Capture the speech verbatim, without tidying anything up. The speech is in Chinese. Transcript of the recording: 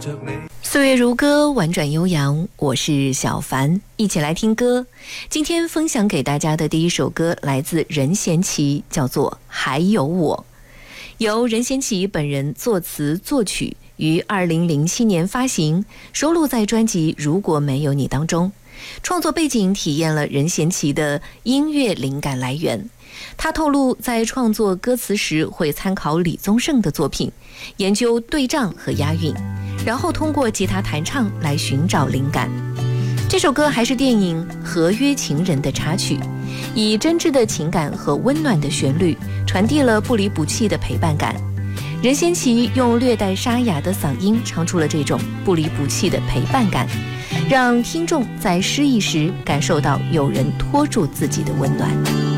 岁月如歌，婉转悠扬，我是小凡，一起来听歌。今天分享给大家的第一首歌来自任贤齐，叫做《还有我》，由任贤齐本人作词作曲，于二零零七年发行，收录在专辑《如果没有你》当中。创作背景体验了任贤齐的音乐灵感来源。他透露，在创作歌词时会参考李宗盛的作品，研究对仗和押韵，然后通过吉他弹唱来寻找灵感。这首歌还是电影《合约情人》的插曲，以真挚的情感和温暖的旋律，传递了不离不弃的陪伴感。任贤齐用略带沙哑的嗓音唱出了这种不离不弃的陪伴感，让听众在失意时感受到有人拖住自己的温暖。